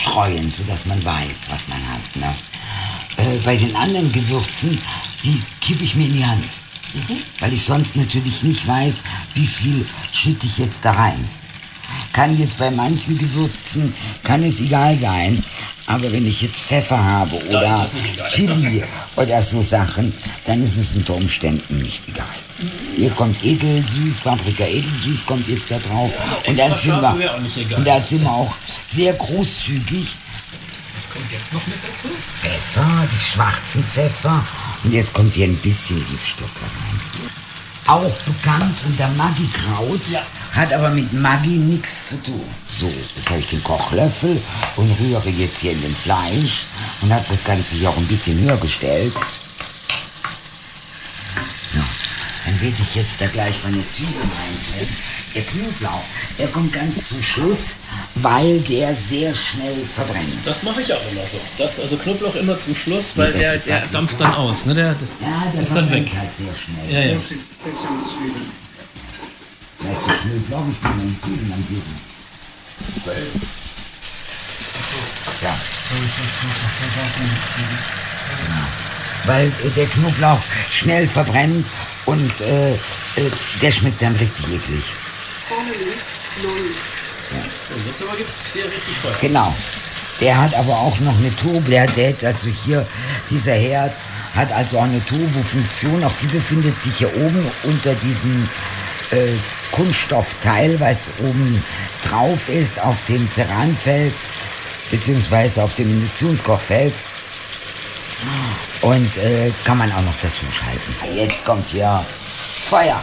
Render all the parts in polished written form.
streuen, sodass man weiß, was man hat. Ne? Bei den anderen Gewürzen, die kippe ich mir in die Hand. Weil ich sonst natürlich nicht weiß, wie viel schütte ich jetzt da rein. Kann jetzt bei manchen Gewürzen, kann es egal sein. Aber wenn ich jetzt Pfeffer habe oder Chili oder so Sachen, dann ist es unter Umständen nicht egal. Hier kommt edelsüß, Paprika edelsüß kommt jetzt da drauf. Ja, und da sind wir auch sehr großzügig. Was kommt jetzt noch mit dazu? Pfeffer, die schwarzen Pfeffer. Und jetzt kommt hier ein bisschen Liebstock rein. Auch bekannt unter Maggi-Kraut, hat aber mit Maggi nichts zu tun. So, jetzt habe ich den Kochlöffel und rühre jetzt hier in den Fleisch und habe das Ganze hier auch ein bisschen höher gestellt. So, dann werde ich jetzt da gleich meine Zwiebeln reintun. Der Knoblauch, der kommt ganz zum Schluss, weil der sehr schnell verbrennt. Das mache ich auch immer so. Also Knoblauch immer zum Schluss, weil der dampft dann aus. Ne? Der ist dann weg. Halt sehr schnell. Ja. Vielleicht der Knoblauch, ich bin in Zwiebeln am Geben. Ja. Weil der Knoblauch schnell verbrennt und der schmeckt dann richtig eklig. Ja. Und jetzt aber gibt es hier richtig Feuer. Genau. Der hat aber auch noch eine Turbo, der hat also hier, dieser Herd hat also auch eine Turbo-Funktion, auch die befindet sich hier oben unter diesem Kunststoffteil, was oben drauf ist, auf dem Ceranfeld, beziehungsweise auf dem Induktionskochfeld. Und kann man auch noch dazu schalten. Jetzt kommt hier Feuer.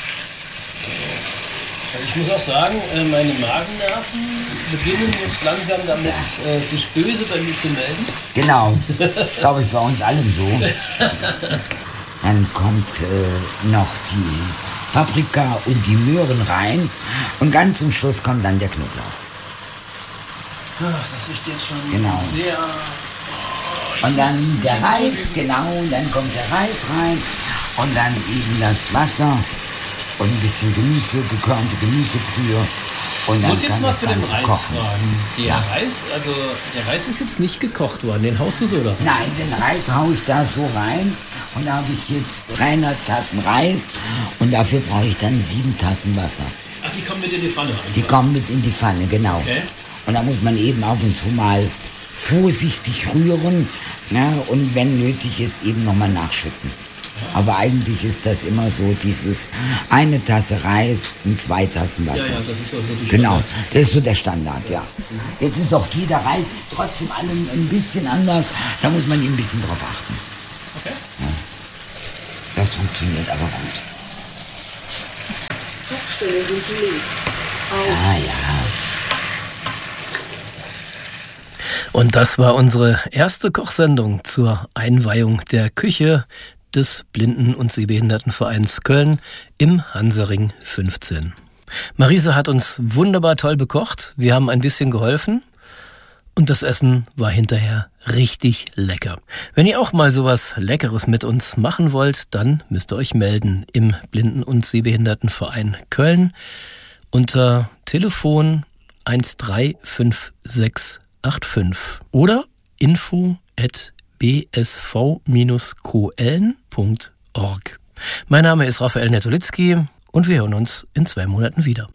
Also ich muss auch sagen, meine Magennerven beginnen jetzt langsam damit, sich böse bei mir zu melden. Genau, das glaube ich bei uns allen so. Dann kommt noch die Paprika und die Möhren rein und ganz zum Schluss kommt dann der Knoblauch. Ach, das riecht jetzt schon sehr... Und dann der Reis, genau, dann kommt der Reis rein und dann eben das Wasser und ein bisschen Gemüse, gekörnte Gemüsebrühe. Und dann muss jetzt kann mal das für den Ganze Reis kochen. fragen. Der Reis ist jetzt nicht gekocht worden, den haust du so da rein? Nein, den Reis haue ich da so rein und da habe ich jetzt 300 Tassen Reis und dafür brauche ich dann 7 Tassen Wasser. Ach, die kommen mit in die Pfanne rein? Die kommen mit in die Pfanne, genau. Okay. Und da muss man eben ab und zu mal vorsichtig rühren, ne, und wenn nötig ist, eben nochmal nachschütten. Ja. Aber eigentlich ist das immer so, dieses eine Tasse Reis und 2 Tassen Wasser. Ja, das ist so die Genau, das ist so der Standard, ja. Jetzt ist auch jeder Reis trotzdem allem ein bisschen anders, da muss man eben ein bisschen drauf achten. Okay. Ja. Das funktioniert aber gut. Ja. Und das war unsere erste Kochsendung zur Einweihung der Küche des Blinden- und Sehbehindertenvereins Köln im Hansaring 15. Marise hat uns wunderbar toll bekocht. Wir haben ein bisschen geholfen und das Essen war hinterher richtig lecker. Wenn ihr auch mal sowas Leckeres mit uns machen wollt, dann müsst ihr euch melden im Blinden- und Sehbehindertenverein Köln unter Telefon 135685 oder info@bsv-koeln.org. Mein Name ist Raphael Netolitzki und wir hören uns in 2 Monaten wieder.